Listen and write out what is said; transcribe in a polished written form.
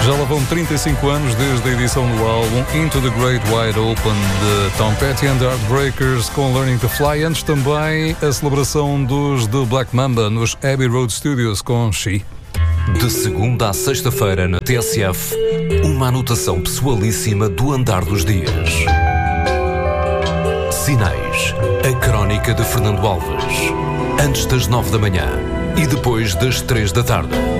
Já lá vão 35 anos desde a edição do álbum Into the Great Wide Open de Tom Petty and the Heartbreakers com Learning to Fly. Antes também a celebração dos The Black Mamba nos Abbey Road Studios com She. De segunda à sexta-feira na TSF, uma anotação pessoalíssima do andar dos dias. Sinais, a crónica de Fernando Alves. Antes das 9 da manhã e depois das 3 da tarde.